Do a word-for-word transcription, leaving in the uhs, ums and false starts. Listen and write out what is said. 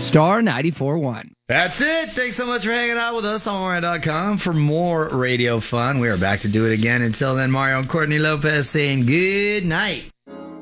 Star ninety-four point one. That's it. Thanks so much for hanging out with us on Mario dot com for more radio fun. We are back to do it again. Until then, Mario and Courtney Lopez saying good night.